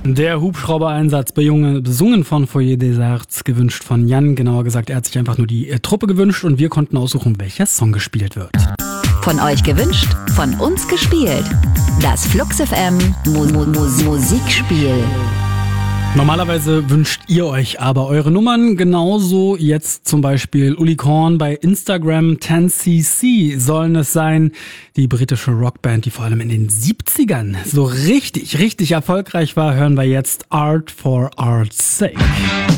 Der Hubschrauber-Einsatz besungen von Foyer des Arts, gewünscht von Jan. Genauer gesagt, er hat sich einfach nur die Truppe gewünscht und wir konnten aussuchen, welcher Song gespielt wird. Von euch gewünscht, von uns gespielt. Das Flux FM Musikspiel. Normalerweise wünscht ihr euch aber eure Nummern, genauso jetzt zum Beispiel Uli Korn bei Instagram. 10cc sollen es sein, die britische Rockband, die vor allem in den 70ern so richtig erfolgreich war, hören wir jetzt Art for Art's Sake.